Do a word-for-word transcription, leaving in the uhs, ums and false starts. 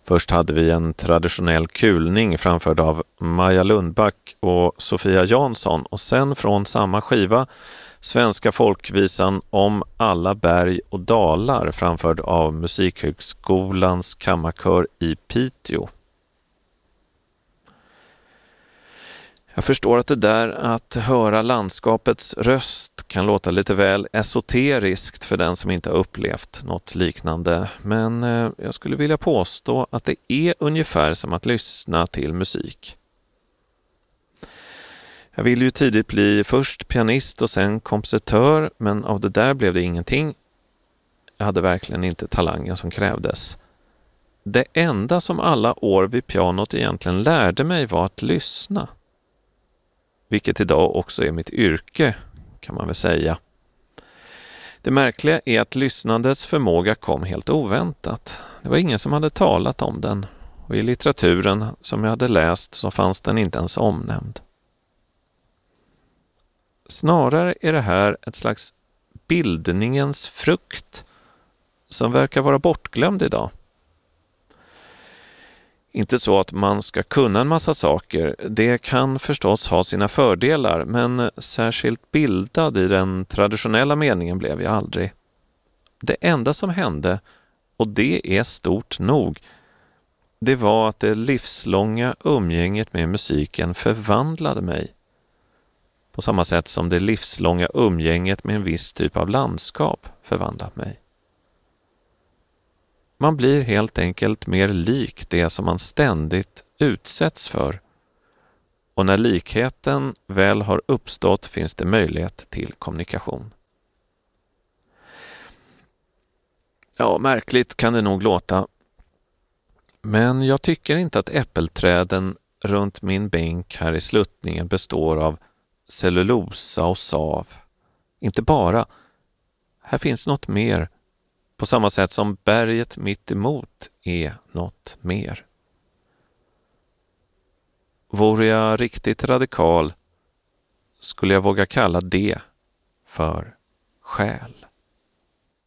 Först hade vi en traditionell kulning framförd av Maja Lundback och Sofia Jansson och sen från samma skiva svenska folkvisan Om alla berg och dalar framförd av Musikhögskolans kammarkör i Piteå. Jag förstår att det där att höra landskapets röst kan låta lite väl esoteriskt för den som inte har upplevt något liknande, men jag skulle vilja påstå att det är ungefär som att lyssna till musik. Jag ville ju tidigt bli först pianist och sen kompositör, men av det där blev det ingenting. Jag hade verkligen inte talangen som krävdes. Det enda som alla år vid pianot egentligen lärde mig var att lyssna. Vilket idag också är mitt yrke, kan man väl säga. Det märkliga är att lyssnandets förmåga kom helt oväntat. Det var ingen som hade talat om den, och i litteraturen som jag hade läst så fanns den inte ens omnämnd. Snarare är det här ett slags bildningens frukt som verkar vara bortglömd idag. Inte så att man ska kunna en massa saker, det kan förstås ha sina fördelar, men särskilt bildad i den traditionella meningen blev jag aldrig. Det enda som hände, och det är stort nog, det var att det livslånga umgänget med musiken förvandlade mig. På samma sätt som det livslånga umgänget med en viss typ av landskap förvandlat mig. Man blir helt enkelt mer lik det som man ständigt utsätts för. Och när likheten väl har uppstått finns det möjlighet till kommunikation. Ja, märkligt kan det nog låta. Men jag tycker inte att äppelträden runt min bänk här i sluttningen består av cellulosa och sav. Inte bara. Här finns något mer. På samma sätt som berget mitt emot är något mer. Vore jag riktigt radikal skulle jag våga kalla det för själ.